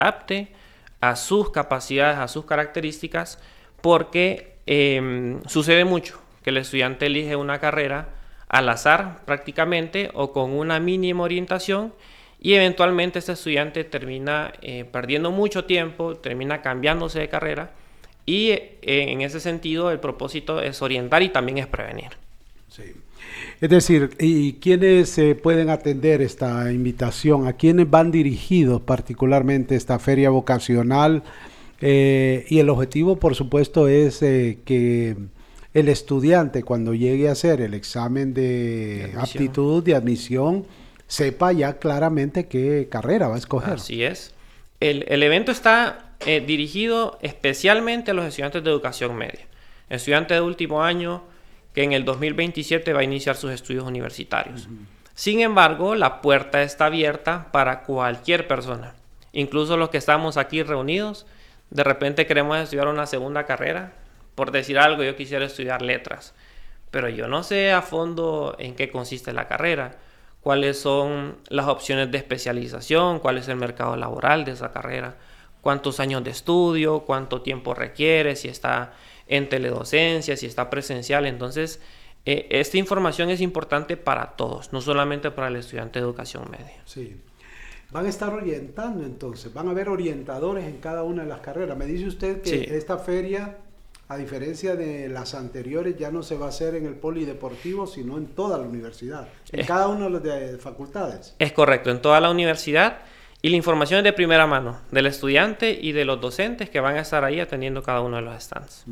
adapte a sus capacidades, a sus características, porque sucede mucho que el estudiante elige una carrera al azar prácticamente o con una mínima orientación y eventualmente este estudiante termina perdiendo mucho tiempo, termina cambiándose de carrera y en ese sentido el propósito es orientar y también es prevenir. Sí. Es decir, ¿y quiénes pueden atender esta invitación? ¿A quiénes van dirigidos particularmente esta feria vocacional? Y el objetivo, por supuesto, es que el estudiante, cuando llegue a hacer el examen de aptitud, de admisión, sepa ya claramente qué carrera va a escoger. Así es. El evento está dirigido especialmente a los estudiantes de educación media. Estudiante de último año que en el 2027 va a iniciar sus estudios universitarios. Sin embargo, la puerta está abierta para cualquier persona. Incluso los que estamos aquí reunidos, de repente queremos estudiar una segunda carrera. Por decir algo, yo quisiera estudiar letras, pero yo no sé a fondo en qué consiste la carrera, cuáles son las opciones de especialización, cuál es el mercado laboral de esa carrera, cuántos años de estudio, cuánto tiempo requiere, si está en teledocencia, si está presencial. Entonces, esta información es importante para todos, no solamente para el estudiante de educación media. Sí. Van a estar orientando entonces, van a haber orientadores en cada una de las carreras. Me dice usted que sí, esta feria, a diferencia de las anteriores, ya no se va a hacer en el polideportivo, sino en toda la universidad, en cada una de las facultades. Es correcto, en toda la universidad. Y la información es de primera mano, del estudiante y de los docentes que van a estar ahí atendiendo cada uno de los stands.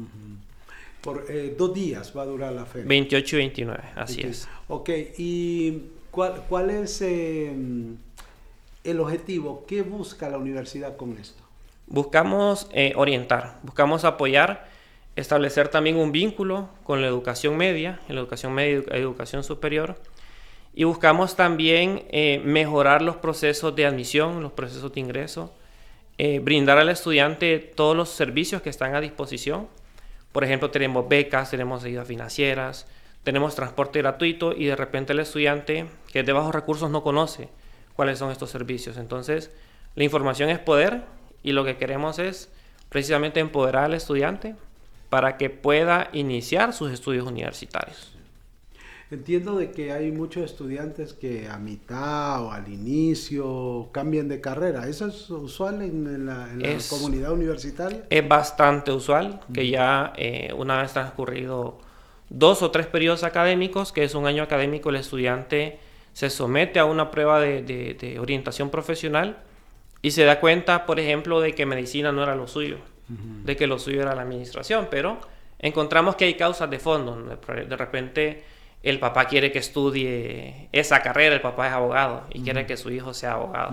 Por 2 días va a durar la feria. 28 y 29, así es. Ok, ¿y cuál es el objetivo? ¿Qué busca la universidad con esto? Buscamos orientar, buscamos apoyar, establecer también un vínculo con la educación media, en la educación media y educación superior. Y buscamos también mejorar los procesos de admisión, los procesos de ingreso, brindar al estudiante todos los servicios que están a disposición. Por ejemplo, tenemos becas, tenemos ayudas financieras, tenemos transporte gratuito y de repente el estudiante que es de bajos recursos no conoce cuáles son estos servicios. Entonces, la información es poder y lo que queremos es precisamente empoderar al estudiante para que pueda iniciar sus estudios universitarios. Entiendo de que hay muchos estudiantes que a mitad o al inicio cambian de carrera. ¿Eso es usual en la comunidad universitaria? Es bastante usual que ya una vez transcurrido 2 o 3 periodos académicos, que es un año académico, el estudiante se somete a una prueba de orientación profesional y se da cuenta, por ejemplo, de que medicina no era lo suyo, de que lo suyo era la administración, pero encontramos que hay causas de fondo. De repente el papá quiere que estudie esa carrera, el papá es abogado y quiere que su hijo sea abogado.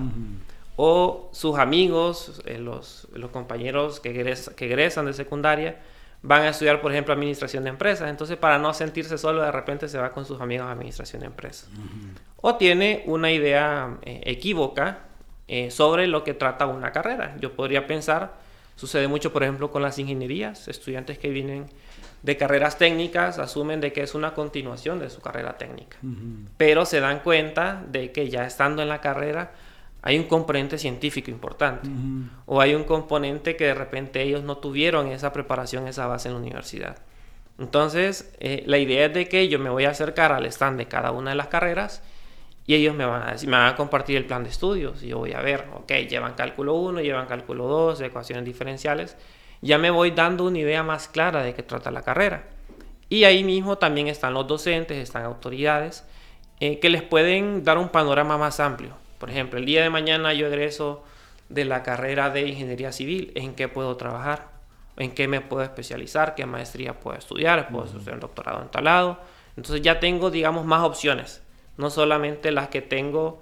O sus amigos, los compañeros que egresan de secundaria, van a estudiar, por ejemplo, administración de empresas. Entonces, para no sentirse solo, de repente se va con sus amigos a administración de empresas. O tiene una idea equívoca sobre lo que trata una carrera. Yo podría pensar, sucede mucho, por ejemplo, con las ingenierías. Estudiantes que vienen de carreras técnicas asumen de que es una continuación de su carrera técnica. Pero se dan cuenta de que ya estando en la carrera hay un componente científico importante. O hay un componente que de repente ellos no tuvieron esa preparación, esa base en la universidad. Entonces, la idea es de que yo me voy a acercar al stand de cada una de las carreras y ellos me van a decir, me van a compartir el plan de estudios. Y yo voy a ver, ok, llevan cálculo 1, llevan cálculo 2, ecuaciones diferenciales. Ya me voy dando una idea más clara de qué trata la carrera. Y ahí mismo también están los docentes, están autoridades que les pueden dar un panorama más amplio. Por ejemplo, el día de mañana yo egreso de la carrera de ingeniería civil, ¿en qué puedo trabajar? ¿En qué me puedo especializar? ¿Qué maestría puedo estudiar? ¿Puedo estudiar un doctorado en tal lado? Entonces ya tengo, digamos, más opciones, no solamente las que tengo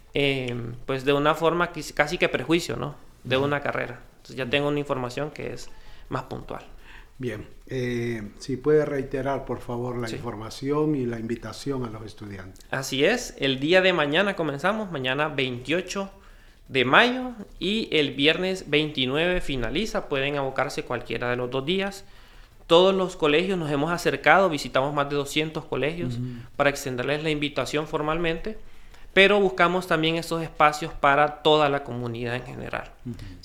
pues de una forma casi que prejuicio, ¿no? De una carrera. Entonces ya tengo una información que es más puntual. Bien, si puede reiterar por favor la información y la invitación a los estudiantes. Así es, el día de mañana comenzamos, mañana 28 de mayo y el viernes 29 finaliza, pueden abocarse cualquiera de los 2 días. Todos los colegios nos hemos acercado, visitamos más de 200 colegios para extenderles la invitación formalmente, pero buscamos también esos espacios para toda la comunidad en general.